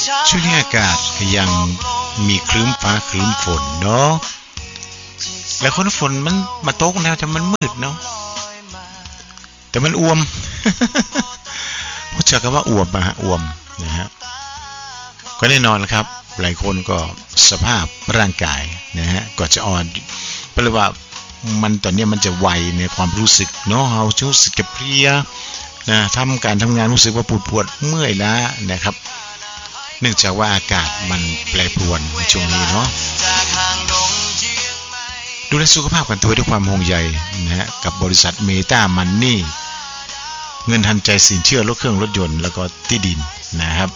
ช่วงนี้อากาศยังมีครึ้มฟ้าครึ้มฝนเนาะแล้วคนฝนมันมาตกแล้วแต่มันมืดเนาะแต่มันอ้วม รู้จักกันว่าอ้วมอ้วมนะฮะก็แน่นอนครับหลายคนก็สภาพร่างกายนะฮะก็จะอ่อนเพราะว่ามันตอนนี้มันจะไวในความรู้สึกเนาะเรารู้สึกจะเพลียนะทำการทำงานรู้สึกว่าปวดเมื่อยล้านะครับเนื่องจากว่าอากาศมันแปรปรวนช่วงนี้เนาะดูแลสุขภาพกันด้วยความห่วงใยนะฮะกับบริษัทเมตามันนี่เงินทันใจสินเชื่อรถเครื่องรถยนต์แล้วก็ที่ดินนะครับ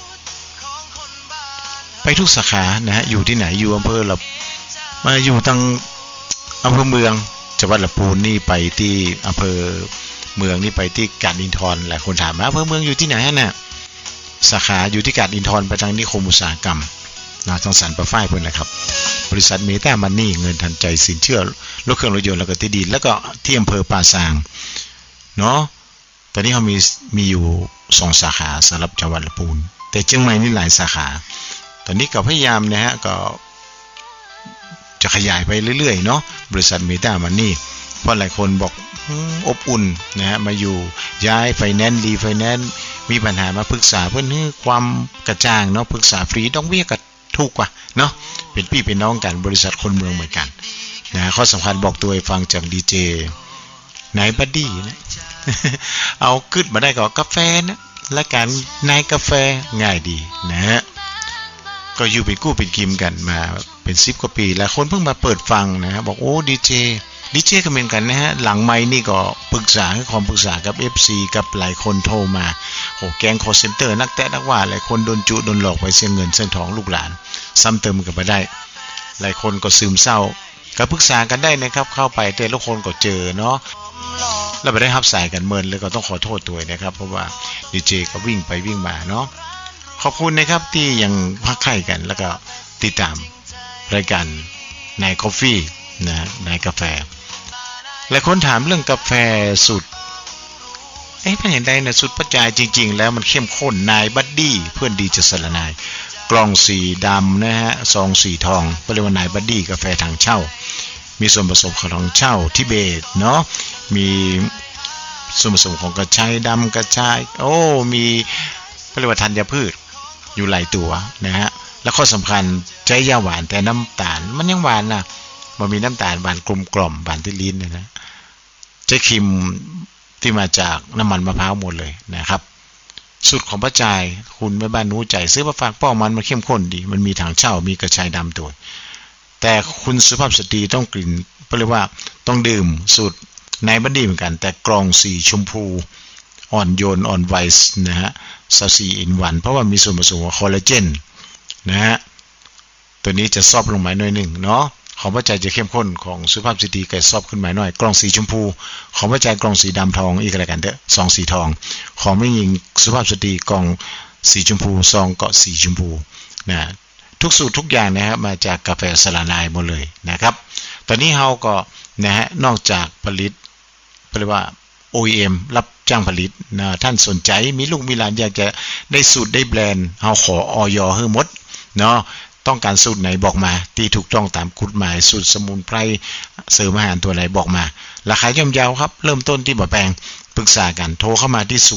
ไปทุกสาขานะฮะอยู่ที่ไหนอยู่อำเภอมาอยู่ตั้งอำเภอเมืองจังหวัดลำพูนนี่ไปที่อำเภอเมืองนี่ไปที่กาญจนดินทรหลายคนถามอำเภอเมืองอยู่ที่ไหนน่ะสาขาอยู่ที่กาญจนดินทรไปทางนิคมอุตสาหกรรมนะทางสันปะฝ้ายเพิ่นนะครับบริษัทเมตามันนี่เงินทันใจสินเชื่อรถเครื่องรถยนต์แล้วก็ที่ดินแล้วก็ที่อำเภอป่าซางเนาะตอนนี้เขามีอยู่2สาขาสำหรับจังหวัดลำพูนแต่เชียงใหม่นี่หลายสาขาตอนนี้ก็พยายามนะฮะก็จะขยายไปเรื่อยๆเนาะบริษัทเมตามันนี่เพราะหลายคนบอกอบอุ่นนะฮะมาอยู่ย้ายไฟแนนซ์รีไฟแนนซ์มีปัญหามาปรึกษาเพื่อนให้ความกระจ่างเนาะปรึกษาฟรีดอกเบี้ยก็ถูกกว่าเนาะเป็นพี่เป็นน้องกันบริษัทคนเมืองเหมือนกันนะข้อสำคัญบอกตัวให้ฟังจากดีเจนายบัดดี้นะ เอาขึ้นมาได้ก็กาแฟนะและการนายกาแฟง่ายดีนะฮะก็อยู่เป็นกู้เป็นกิมกันมาเป็น10 กว่าปีแล้วคนเพิ่งมาเปิดฟังนะฮะบอกโอ้ดีเจก็เหมือนกันนะฮะหลังไมค์นี่ก็ปรึกษาให้ความปรึกษากับ FC กับหลายคนโทรมาโอ้แก๊งคอลเซ็นเตอร์นักแตะนักว่าหลายคนโดนจุโดนหลอกไปเสียเงินเส้นทองลูกหลานซ้ำเติมกันไปได้หลายคนก็ซึมเศร้าก็ปรึกษากันได้นะครับเข้าไปแต่ละคนก็เจอเนาะแล้วไปได้รับสายกันเมินเลยก็ต้องขอโทษตัวนะครับเพราะว่าดีเจก็วิ่งไปวิ่งมาเนาะขอบคุณนะครับที่ยังพักไข่กันแล้วก็ติดตามรายการนายกาแฟนะนายกาแฟหลายคนถามเรื่องกาแฟสูตรเป็นอย่างไรนะสูตรปัจจัยจริงๆแล้วมันเข้มข้นนายบัดดี้เพื่อนดีจะสละนายกล่องสีดำนะฮะซองสีทองเรียกว่านายบัดดี้กาแฟทางเช่ามีส่วนผสมของทางเช่าทิเบตเนาะมีส่วนผสมของกระชายดำกระชายมีเรียกว่าธัญพืชอยู่หลายตัวนะฮะแล้วข้อสำคัญใจยาหวานแต่น้ำตาลมันยังหวานนะมันมีน้ำตาลหวานกลมกล่อมหวานที่ลิ้นนะใจครีมที่มาจากน้ำมันมะพร้าวหมดเลยนะครับสูตรของป้าจายคุณแม่บ้านนู้ใจซื้อมาฝากป้อมันเข้มข้นดีมันมีถังเช่ามีกระชายดำตัวแต่คุณสุภาพสตรีต้องกลิ่นเรียกว่าต้องดื่มสูตรนายบัดดี้เหมือนกันแต่กรองสีชมพูอ่อนโยนอ่อนไวส์นะฮะ4-in-1เพราะว่ามีส่วนผสมของคอลลาเจนนะฮะตัวนี้จะซอบลงมาหน่อยนึงเนาะของป้าใจจะเข้มข้นของสุภาพสตรีก็ซอบขึ้นมาหน่อยกล่องสีชมพูของป้าใจกล่องสีดำทองอีกอะไรกันเด้อซองสีทองของไม่ยิงสุภาพสตรีกล่องสีชมพูซองก็สีชมพูนะทุกสูตรทุกอย่างนะครับมาจากกาแฟสละลายหมดเลยนะครับตอนนี้เฮาก็นะฮะนอกจากผลิตเรียกว่า OEM รับจ้างผลิตนะท่านสนใจมีลูกมีหลานอยากจะได้สูตรได้แบรนด์เฮาขออย.ให้หมดเนาะต้องการสูตรไหนบอกมาที่ถูกต้องตามกฎหมายสูตรสมุนไพรเสริมอาหารตัวไหนบอกมาราคาย่อมเยาครับเริ่มต้นที่บ่แพงปรึกษากันโทรเข้ามาที่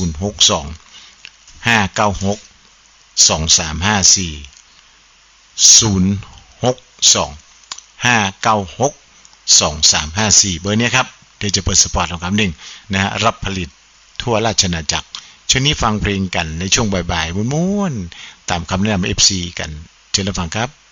062-596-2354 เบอร์นี้ครับเดี๋ยวจะเปิดสปอร์ตของคำหนึ่งนะฮะรับผลิตทั่วราชอาณาจักรช่วงนี้ฟังเพลงกันในช่วงบ่ายๆม่วนๆตามคำแนะนำ FC กันเชิญรับฟังครับ